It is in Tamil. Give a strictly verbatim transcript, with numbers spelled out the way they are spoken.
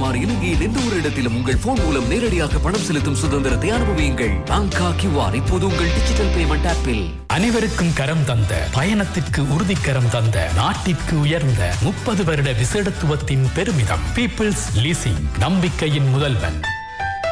இலவசமாக இலங்கையில் எந்த ஒரு இடத்திலும் உங்கள் போன் மூலம் நேரடியாக பணம் செலுத்தும் சுதந்திரத்தை அனுபவியுங்கள். பாங்கா கியூஆர் இப்போது உங்கள் டிஜிட்டல் பேமெண்ட் ஆப்பில். அனைவருக்கும் கரம் தந்த, பயணத்திற்கு உறுதிக்கரம் தந்த, நாட்டிற்கு உயர்ந்த முப்பது வருட விசேடத்துவத்தின் பெருமிதம். பீப்பிள்ஸ் லீசிங், நம்பிக்கையின் முதல்வன்.